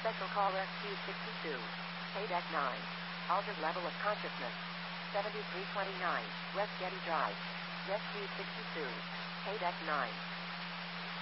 Special call SQ-62. KDEC 9. Altered level of consciousness. 7329. West Getty Drive. SQ-62. KDEC 9.